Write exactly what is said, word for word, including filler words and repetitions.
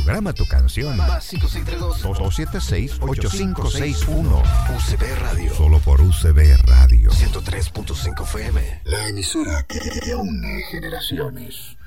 Programa tu canción. Más cinco seis tres dos, dos siete seis, ocho cinco seis uno. U C B Radio. Solo por U C B Radio. ciento tres punto cinco F M. La emisora que une generaciones.